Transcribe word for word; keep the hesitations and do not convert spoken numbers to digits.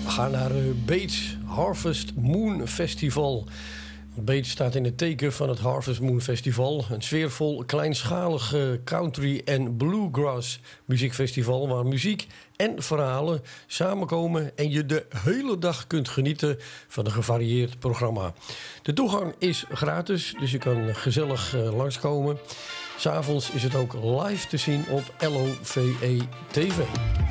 gaan naar het Bates Harvest Moon Festival. Bates staat in het teken van het Harvest Moon Festival. Een sfeervol, kleinschalig country- en bluegrass muziekfestival... waar muziek en verhalen samenkomen... en je de hele dag kunt genieten van een gevarieerd programma. De toegang is gratis, dus je kan gezellig uh, langskomen. 'S Avonds is het ook live te zien op L O V E T V.